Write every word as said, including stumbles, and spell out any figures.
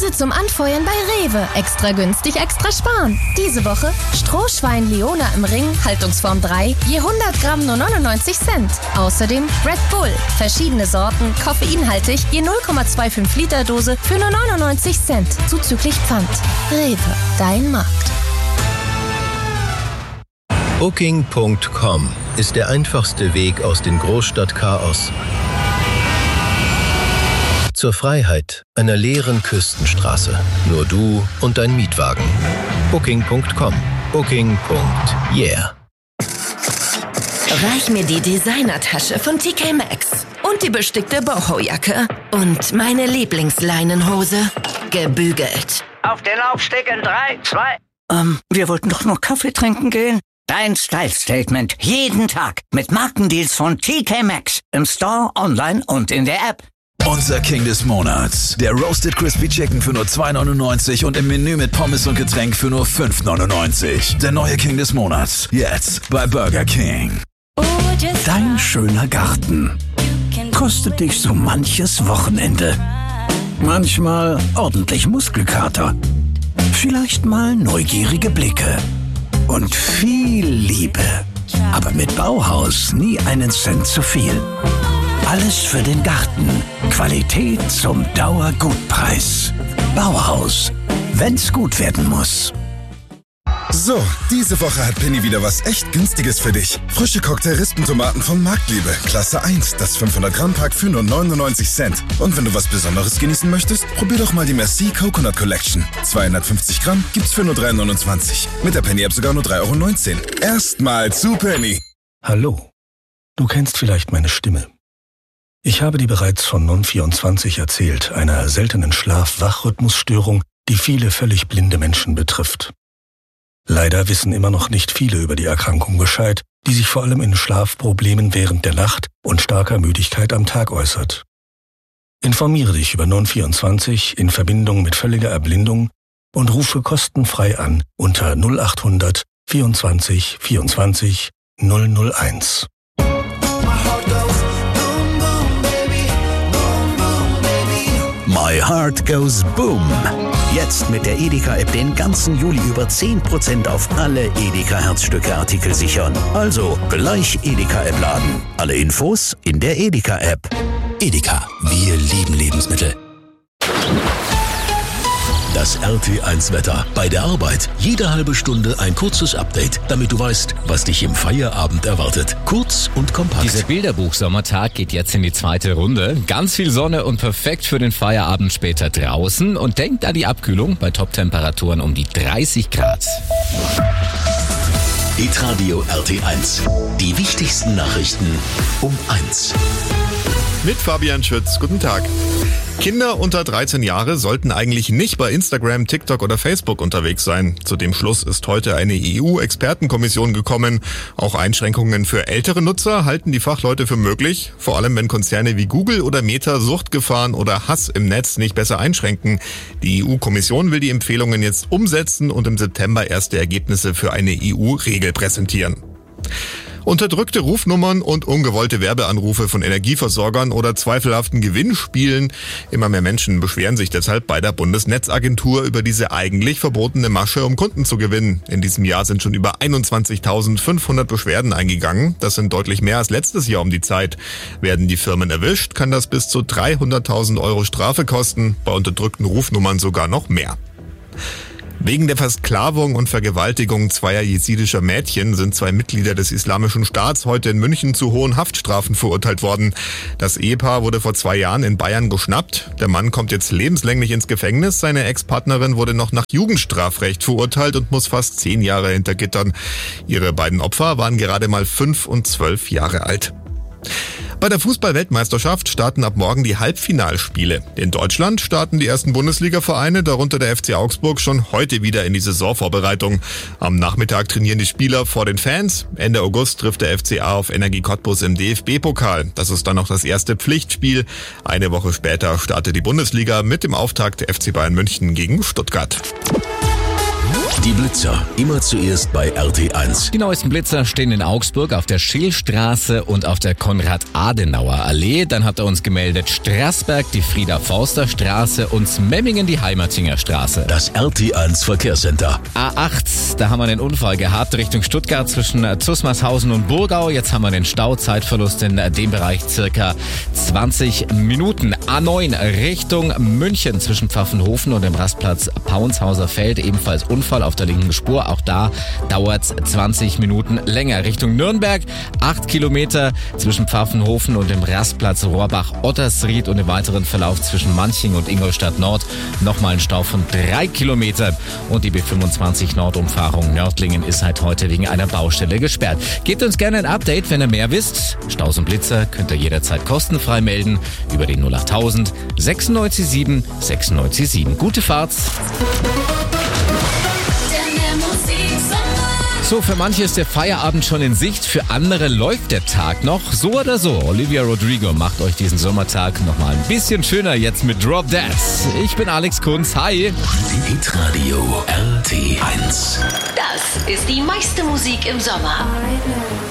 Preise zum Anfeuern bei Rewe. Extra günstig, extra sparen. Diese Woche Strohschwein Leona im Ring, Haltungsform drei, je hundert Gramm nur neunundneunzig Cent. Außerdem Red Bull, verschiedene Sorten, koffeinhaltig, je null Komma fünfundzwanzig Liter Dose für nur neunundneunzig Cent. Zuzüglich Pfand. Rewe, dein Markt. Booking Punkt com ist der einfachste Weg aus dem Großstadtchaos zur Freiheit einer leeren Küstenstraße. Nur du und dein Mietwagen. Booking Punkt com. Booking. Yeah. Reich mir die Designertasche von T K Maxx und die bestickte Boho-Jacke und meine Lieblingsleinenhose, gebügelt. Auf den Laufsteg in drei, zwei... Ähm, wir wollten doch nur Kaffee trinken gehen. Dein Style-Statement jeden Tag mit Markendeals von T K Maxx im Store, online und in der App. Unser King des Monats. Der Roasted Crispy Chicken für nur zwei neunundneunzig und im Menü mit Pommes und Getränk für nur fünf neunundneunzig. Der neue King des Monats. Jetzt bei Burger King. Dein schöner Garten kostet dich so manches Wochenende. Manchmal ordentlich Muskelkater. Vielleicht mal neugierige Blicke. Und viel Liebe. Aber mit Bauhaus nie einen Cent zu viel. Alles für den Garten. Qualität zum Dauergutpreis. Bauhaus. Wenn's gut werden muss. So, diese Woche hat Penny wieder was echt Günstiges für dich. Frische Cocktail-Rispentomaten von Marktliebe. Klasse eins, das fünfhundert Gramm Pack für nur neunundneunzig Cent. Und wenn du was Besonderes genießen möchtest, probier doch mal die Merci Coconut Collection. zweihundertfünfzig Gramm gibt's für nur drei neunundzwanzig. Mit der Penny-App sogar nur drei Euro neunzehn. Erstmal zu Penny. Hallo. Du kennst vielleicht meine Stimme. Ich habe dir bereits von Non vierundzwanzig erzählt, einer seltenen Schlaf-Wach-Rhythmusstörung, die viele völlig blinde Menschen betrifft. Leider wissen immer noch nicht viele über die Erkrankung Bescheid, die sich vor allem in Schlafproblemen während der Nacht und starker Müdigkeit am Tag äußert. Informiere dich über Non vierundzwanzig in Verbindung mit völliger Erblindung und rufe kostenfrei an unter null achthundert vierundzwanzig vierundzwanzig null null eins. My Heart Goes Boom. Jetzt mit der Edeka-App den ganzen Juli über zehn Prozent auf alle Edeka-Herzstücke-Artikel sichern. Also gleich Edeka-App laden. Alle Infos in der Edeka-App. Edeka, wir lieben Lebensmittel. Das R T eins Wetter. Bei der Arbeit jede halbe Stunde ein kurzes Update, damit du weißt, was dich im Feierabend erwartet. Kurz und kompakt. Dieser Bilderbuch-Sommertag geht jetzt in die zweite Runde. Ganz viel Sonne und perfekt für den Feierabend später draußen. Und denkt an die Abkühlung bei Top-Temperaturen um die dreißig Grad. Hitradio R T eins. Die wichtigsten Nachrichten um eins. Mit Fabian Schütz. Guten Tag. Kinder unter dreizehn Jahre sollten eigentlich nicht bei Instagram, TikTok oder Facebook unterwegs sein. Zu dem Schluss ist heute eine E U-Expertenkommission gekommen. Auch Einschränkungen für ältere Nutzer halten die Fachleute für möglich. Vor allem, wenn Konzerne wie Google oder Meta Suchtgefahren oder Hass im Netz nicht besser einschränken. Die E U-Kommission will die Empfehlungen jetzt umsetzen und im September erste Ergebnisse für eine E U-Regel präsentieren. Unterdrückte Rufnummern und ungewollte Werbeanrufe von Energieversorgern oder zweifelhaften Gewinnspielen. Immer mehr Menschen beschweren sich deshalb bei der Bundesnetzagentur über diese eigentlich verbotene Masche, um Kunden zu gewinnen. In diesem Jahr sind schon über einundzwanzigtausendfünfhundert Beschwerden eingegangen. Das sind deutlich mehr als letztes Jahr um die Zeit. Werden die Firmen erwischt, kann das bis zu dreihunderttausend Euro Strafe kosten, bei unterdrückten Rufnummern sogar noch mehr. Wegen der Versklavung und Vergewaltigung zweier jesidischer Mädchen sind zwei Mitglieder des Islamischen Staats heute in München zu hohen Haftstrafen verurteilt worden. Das Ehepaar wurde vor zwei Jahren in Bayern geschnappt. Der Mann kommt jetzt lebenslänglich ins Gefängnis. Seine Ex-Partnerin wurde noch nach Jugendstrafrecht verurteilt und muss fast zehn Jahre hinter Gittern. Ihre beiden Opfer waren gerade mal fünf und zwölf Jahre alt. Bei der Fußball-Weltmeisterschaft starten ab morgen die Halbfinalspiele. In Deutschland starten die ersten Bundesliga-Vereine, darunter der F C Augsburg, schon heute wieder in die Saisonvorbereitung. Am Nachmittag trainieren die Spieler vor den Fans. Ende August trifft der F C A auf Energie Cottbus im D F B-Pokal. Das ist dann noch das erste Pflichtspiel. Eine Woche später startet die Bundesliga mit dem Auftakt F C Bayern München gegen Stuttgart. Die Blitzer, immer zuerst bei R T eins. Die neuesten Blitzer stehen in Augsburg auf der Schillstraße und auf der Konrad-Adenauer-Allee. Dann hat er uns gemeldet Straßberg, die Frieda-Forster-Straße und Memmingen, die Heimertinger Straße. Das R T eins Verkehrscenter. A acht, da haben wir einen Unfall gehabt Richtung Stuttgart zwischen Zusmarshausen und Burgau. Jetzt haben wir den Stau, Zeitverlust in dem Bereich circa zwanzig Minuten. A neun Richtung München zwischen Pfaffenhofen und dem Rastplatz Paunshauser Feld. Ebenfalls Unfall auf der linken Spur. Auch da dauert es zwanzig Minuten länger. Richtung Nürnberg acht Kilometer zwischen Pfaffenhofen und dem Rastplatz Rohrbach-Ottersried und im weiteren Verlauf zwischen Manching und Ingolstadt Nord nochmal ein Stau von drei Kilometer. Und die B fünfundzwanzig Nordumfahrung Nördlingen ist halt heute wegen einer Baustelle gesperrt. Gebt uns gerne ein Update, wenn ihr mehr wisst. Staus und Blitzer könnt ihr jederzeit kostenfrei melden über den null achttausend sechsundneunzig sieben sechsundneunzig sieben. Gute Fahrt! So, für manche ist der Feierabend schon in Sicht, für andere läuft der Tag noch. So oder so, Olivia Rodrigo macht euch diesen Sommertag nochmal ein bisschen schöner jetzt mit Drop Dead. Ich bin Alex Kunz, hi. Hitradio R T eins. Das ist die meiste Musik im Sommer.